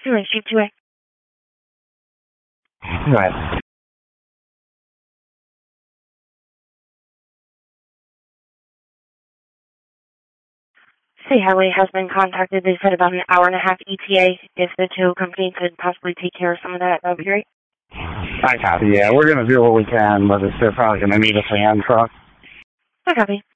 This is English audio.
2A, Chief 2A. Right. City Highway has been contacted. They said about an hour and a half ETA. If the tow company could possibly take care of some of that would be great. I copy. Yeah, we're going to do what we can, but they're probably going to need a fan truck. I copy.